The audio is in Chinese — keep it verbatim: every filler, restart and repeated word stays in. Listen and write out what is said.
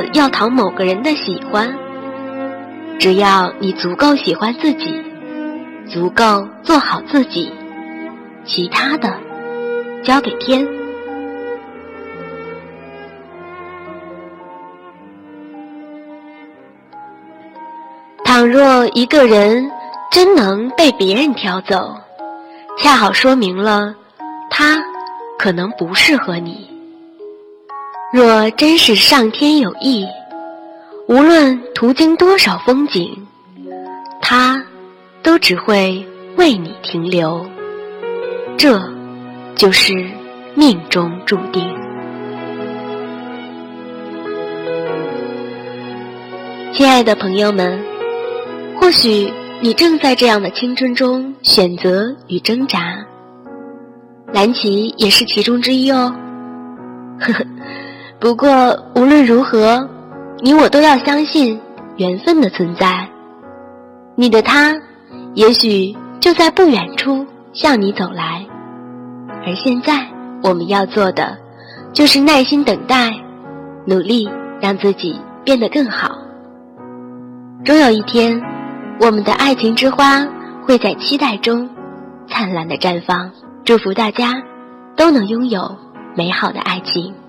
要讨某个人的喜欢，只要你足够喜欢自己，足够做好自己，其他的交给天。倘若一个人真能被别人挑走，恰好说明了他可能不适合你。若真是上天有意，无论途经多少风景，他都只会为你停留，这就是命中注定。亲爱的朋友们，或许你正在这样的青春中选择与挣扎，蓝旗也是其中之一哦。呵呵，不过无论如何，你我都要相信缘分的存在。你的他也许就在不远处向你走来，而现在我们要做的就是耐心等待，努力让自己变得更好。终有一天，我们的爱情之花会在期待中灿烂地绽放。祝福大家都能拥有美好的爱情。